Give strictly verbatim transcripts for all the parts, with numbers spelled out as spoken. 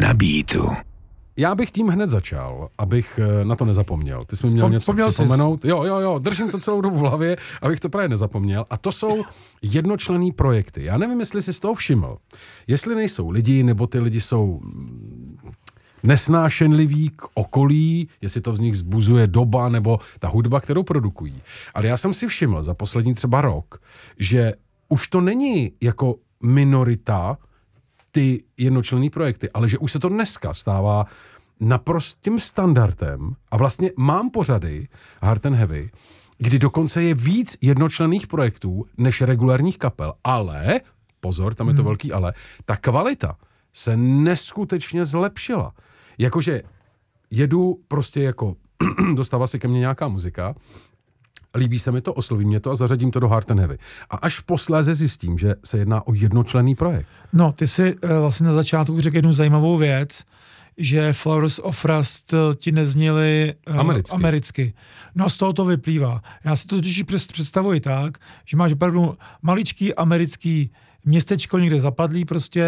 Na beatu. Já bych tím hned začal, abych na to nezapomněl. Ty jsi mi měl něco Vzpomněl připomenout. Jsi. Jo, jo, jo, držím to celou dobu v hlavě, abych to právě nezapomněl. A to jsou jednočlenný projekty. Já nevím, jestli jsi z toho všiml. Jestli nejsou lidi, nebo ty lidi jsou nesnášenliví k okolí, jestli to z nich zbuzuje doba nebo ta hudba, kterou produkují. Ale já jsem si všiml za poslední třeba rok, že už to není jako minorita ty jednočlenný projekty, ale že už se to dneska stává naprostým standardem a vlastně mám pořady Hard and Heavy, kdy dokonce je víc jednočlenných projektů než regulárních kapel, ale, pozor, tam je to hmm. velký ale, ta kvalita se neskutečně zlepšila. Jakože jedu prostě jako, dostává se ke mně nějaká muzika, líbí se mi to, osloví mě to a zařadím to do Hard and Heavy. A až posléze zjistím, že se jedná o jednočlenný projekt. No, ty si uh, vlastně na začátku řekl jednu zajímavou věc, že Flowers of Rust uh, ti nezněly uh, americky. americky. No a z toho to vyplývá. Já si to totiž představuji tak, že máš opravdu maličký americký městečko někde zapadlý, prostě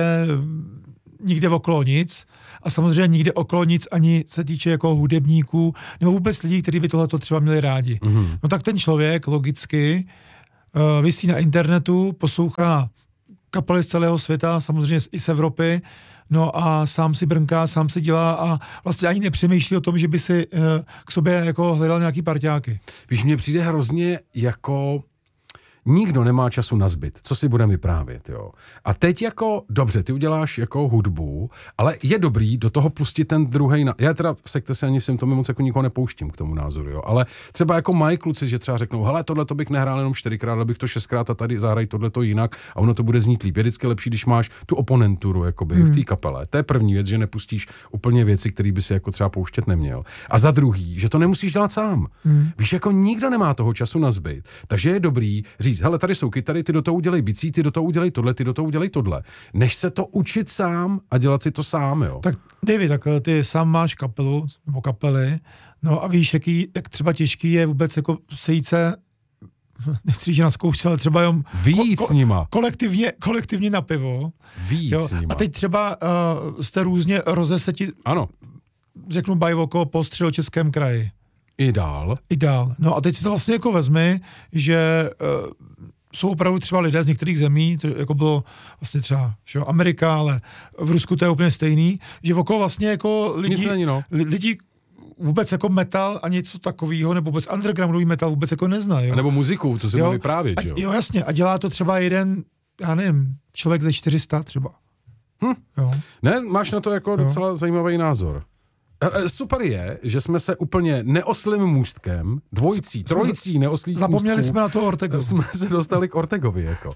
nikde okolo nic a samozřejmě nikde okolo nic ani se týče jako hudebníků nebo vůbec lidí, kteří by tohleto třeba měli rádi. Mm-hmm. No tak ten člověk logicky uh, visí na internetu, poslouchá kapely z celého světa, samozřejmě i z Evropy, no a sám si brnká, sám si dělá a vlastně ani nepřemýšlí o tom, že by si uh, k sobě jako hledal nějaký parťáky. Víš, mně přijde hrozně jako nikdo nemá času na zbyt, co si budeme vyprávět, jo. A teď jako, dobře, ty uděláš jako hudbu, ale je dobrý do toho pustit ten druhej, na... já teda sekte se ani jsem to moc jako nikoho nepouštím k tomu názoru, jo, ale třeba jako mají kluci, že třeba řeknou, hele, tohle to bych nehrál jenom čtyřikrát, ale bych to šestkrát a tady zahraj tohle to jinak a ono to bude znít líp. Je vždycky lepší, když máš tu oponenturu jakoby hmm. v té kapele. To je první věc, že nepustíš úplně věci, které by si jako třeba pouštět neměl. A za druhý, že to nemusíš dělat sám. Hmm. Víš, jako nikdo nemá toho času na zbyt. Takže je dobrý říct, hele, tady jsou kytary, ty do toho udělej bicí, ty do toho udělej tohle, ty do toho udělej tohle. Než se to učit sám a dělat si to sám, jo. Tak David, tak ty sám máš kapelu, nebo kapely, no a víš, jaký, jak třeba těžký je vůbec jako sejít se, nechci říct, že na zkoušce, ale třeba jenom víc ko- ko- s nima. Kolektivně, kolektivně na pivo. Víc jo. s nima. A teď třeba uh, jste různě rozeseti, ano. řeknu bajvoko po Středočeském kraji. I dál. I dál. No a teď si to vlastně jako vezmi, že uh, jsou opravdu třeba lidé z některých zemí, to jako bylo vlastně třeba že, Amerika, ale v Rusku to je úplně stejný, že okolo vlastně jako lidi, není, no. lidi vůbec jako metal a něco takového, nebo vůbec undergroundový metal vůbec jako neznají. A nebo muziku, co si bude vyprávět, a, jo? Jo, jasně. A dělá to třeba jeden, já nevím, člověk ze čtyři sta třeba. Hm. Jo. Ne, máš na to jako jo. docela zajímavý názor. Super je, že jsme se úplně neoslým můstkem, dvojicí, trojicí neoslých Zapomněli můstků, jsme na to Ortegu. Jsme se dostali k Ortegovi, jako.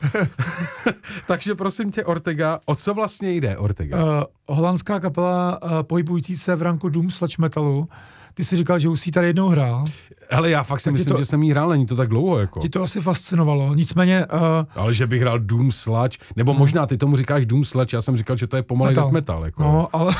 Takže prosím tě, Ortega, o co vlastně jde Ortega? Uh, holandská kapela uh, pohybující se v ranku doom sludge metalu. Ty jsi říkal, že už jsi tady jednou hrál. Hele, já fakt si tak myslím, to, že jsem jí hrál, není to tak dlouho, jako. Ti to asi fascinovalo, nicméně... Uh, ale že bych hrál doom sludge, nebo no. možná ty tomu říkáš doom sludge, já jsem říkal, že to je pomalej death metal, jako. No, ale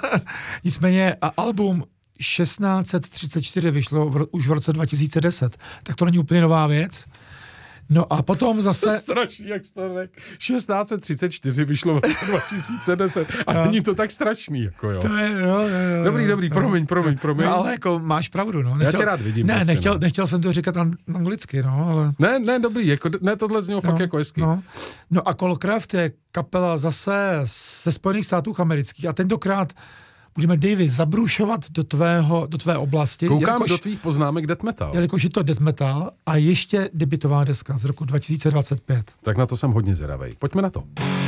nicméně a album šestnáct set třicet čtyři vyšlo v, už v roce dva tisíce deset, tak to není úplně nová věc. No a potom zase... To je strašný, jak jsi to řekl. šestnáct set třicet čtyři vyšlo v roce dva tisíce deset a no. není to tak strašný, jako jo. To je, jo, jo, jo. Dobrý, dobrý, promiň, promiň, promiň. No, ale jako máš pravdu, no. Nechtěl, já tě rád vidím. Ne, prostě, nechtěl, no. nechtěl jsem to říkat anglicky, no, ale... Ne, ne, dobrý, jako, ne, tohle znělo no, fakt jako hezky. No. no a Coldcraft je kapela zase ze Spojených států amerických a tentokrát budeme, Davy, zabrušovat do tvého, do tvé oblasti. Koukám jelikož, do tvých poznámek death metal. Jelikož je to death metal a ještě debutová deska z roku dva tisíce dvacet pět. Tak na to jsem hodně zvědavej. Pojďme na to.